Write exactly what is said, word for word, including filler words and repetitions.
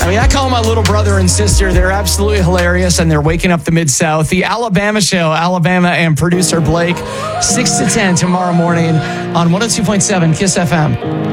I mean, I call my little brother and sister. They're absolutely hilarious, and they're waking up the Mid-South. The Alabama Show, Alabama and producer Blake, six to ten tomorrow morning on one oh two point seven KISS F M.